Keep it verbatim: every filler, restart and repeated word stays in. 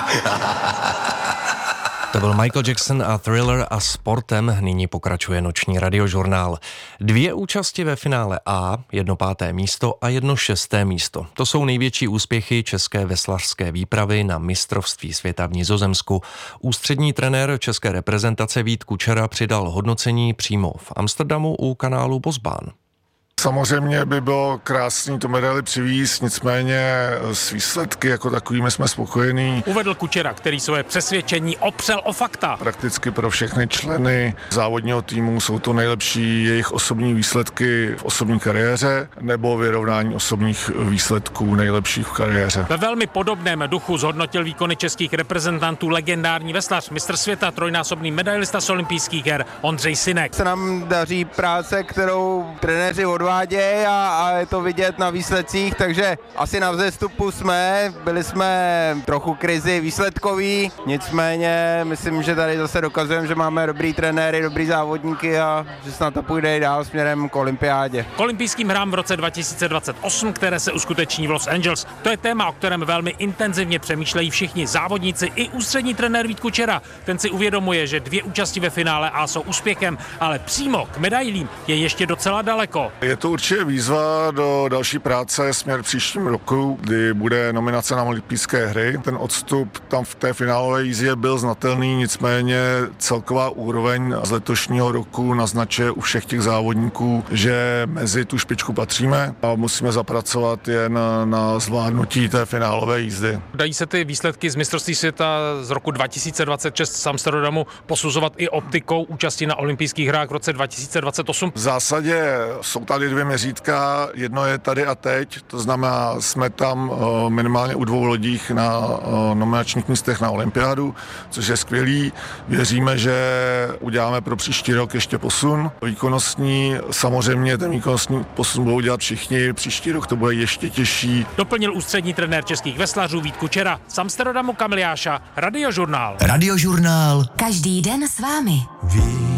To byl Michael Jackson a Thriller a sportem nyní pokračuje noční radiožurnál. Dvě účasti ve finále A, jedno páté místo a jedno šesté místo. To jsou největší úspěchy české veslařské výpravy na mistrovství světa v Nizozemsku. Ústřední trenér české reprezentace Vít Kučera přidal hodnocení přímo v Amsterdamu u kanálu Bosbahn. Samozřejmě by bylo krásný tu medaili přivízt, nicméně s výsledky jako takovými jsme spokojení. Uvedl Kučera, který své přesvědčení opřel o fakta. Prakticky pro všechny členy závodního týmu jsou to nejlepší jejich osobní výsledky v osobní kariéře nebo vyrovnání osobních výsledků nejlepších v kariéře. Ve velmi podobném duchu zhodnotil výkony českých reprezentantů legendární veslař, mistr světa, trojnásobný medailista z olympijských her Ondřej Synek. Se nám daří práce, kterou trenéři odvádějí A, a je to vidět na výsledcích, takže asi na vzestupu jsme, byli jsme trochu krizi výsledkový, nicméně myslím, že tady zase dokazujeme, že máme dobrý trenéry, dobrý závodníky a že snad to půjde i dál směrem k olympiádě. K olympijským hrám v roce dva tisíce dvacet osm, které se uskuteční v Los Angeles. To je téma, o kterém velmi intenzivně přemýšlejí všichni závodníci i ústřední trenér Vít Kučera. Ten si uvědomuje, že dvě účasti ve finále A jsou úspěchem, ale přímo k medailím je ještě docela daleko. Je to určitě výzva do další práce směr příštím roku, kdy bude nominace na olympijské hry. Ten odstup tam v té finálové jízdě byl znatelný, nicméně celková úroveň z letošního roku naznačuje u všech těch závodníků, že mezi tu špičku patříme a musíme zapracovat jen na zvládnutí té finálové jízdy. Dají se ty výsledky z mistrovství světa z roku dva tisíce dvacet šest z Amsterdamu posuzovat i optikou účasti na olympijských hrách v roce dva tisíce dvacet osm? V zásadě jsou tady dvě měřítka, jedno je tady a teď, to znamená, jsme tam minimálně u dvou lodích na nominačních místech na olympiádu, což je skvělý. Věříme, že uděláme pro příští rok ještě posun. Výkonnostní, samozřejmě ten výkonnostní posun budou dělat všichni, příští rok to bude ještě těžší. Doplnil ústřední trenér českých veslařů Vít Kučera. Z Amsterdamu Kamil Jáša, Radiožurnál. Radiožurnál. Každý den s vámi. Ví.